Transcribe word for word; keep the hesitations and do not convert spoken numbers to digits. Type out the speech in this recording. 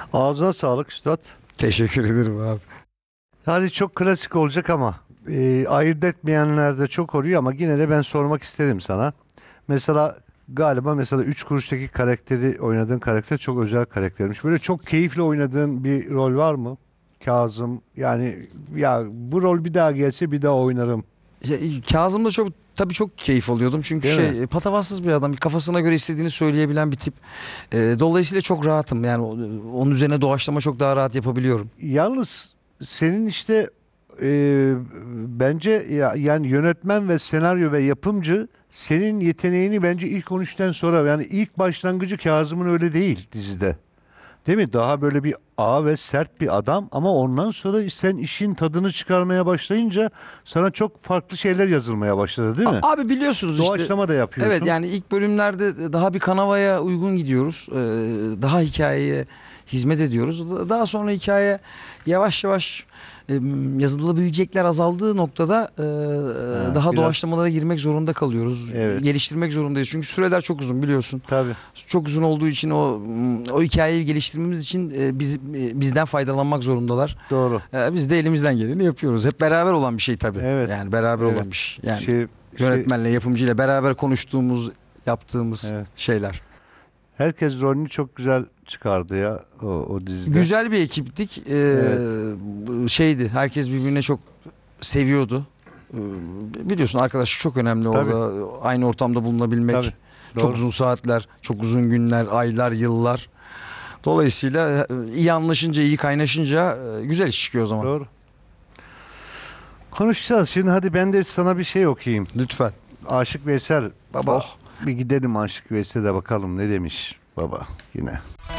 Ağzına sağlık üstad. Teşekkür ederim abi. Yani çok klasik olacak ama e, ayırt etmeyenler de çok oluyor ama yine de ben sormak istedim sana. Mesela galiba mesela Üç Kuruş'taki karakteri oynadığın karakter çok özel karaktermiş. Böyle çok keyifli oynadığın bir rol var mı? Kazım yani ya bu rol bir daha gelse bir daha oynarım. Ya, Kazım'da çok tabii çok keyif alıyordum. Çünkü Değil şey mi? patavatsız bir adam. Kafasına göre istediğini söyleyebilen bir tip. Ee, dolayısıyla çok rahatım. Yani o- onun üzerine doğaçlama çok daha rahat yapabiliyorum. Yalnız senin işte e, bence ya, yani yönetmen ve senaryo ve yapımcı senin yeteneğini bence ilk on üçten sonra yani ilk başlangıcı Kazım'ın öyle değil dizide. Değil mi? Daha böyle bir ağ ve sert bir adam ama ondan sonra sen işin tadını çıkarmaya başlayınca sana çok farklı şeyler yazılmaya başladı değil mi? A- Abi biliyorsunuz işte. Doğaçlama da yapıyorsun. Evet, yani ilk bölümlerde daha bir kanavaya uygun gidiyoruz. Ee, daha hikayeye hizmet ediyoruz. Da- Daha sonra hikaye yavaş yavaş e, yazılabilecekler azaldığı noktada e, Ha, daha biraz- doğaçlamalara girmek zorunda kalıyoruz. Evet. Geliştirmek zorundayız. Çünkü süreler çok uzun biliyorsun. Tabii. Çok uzun olduğu için o o hikayeyi geliştirmemiz için e, biz e, bizden faydalanmak zorundalar. Doğru. E, biz de elimizden geleni yapıyoruz. Hep beraber olan bir şey tabii. Evet. Yani beraber Evet. olan bir şey. Yani Şey, şey, yönetmenle, yapımcıyla beraber konuştuğumuz, yaptığımız Evet. şeyler. herkes rolünü çok güzel çıkardı ya o, o dizide. Güzel bir ekiptik. Ee, Evet. Şeydi. Herkes birbirine çok seviyordu. Ee, biliyorsun arkadaşlık çok önemli Tabii. orada. Aynı ortamda bulunabilmek. Tabii. Çok Doğru. uzun saatler, çok uzun günler, aylar, yıllar. Dolayısıyla e, iyi anlaşınca, iyi kaynaşınca e, güzel iş çıkıyor o zaman. Doğru. Konuşacağız. Şimdi hadi ben de sana bir şey okuyayım. Lütfen. Aşık Veysel baba. Oh. Bir gidelim Aşık Veysel'e bakalım ne demiş baba yine.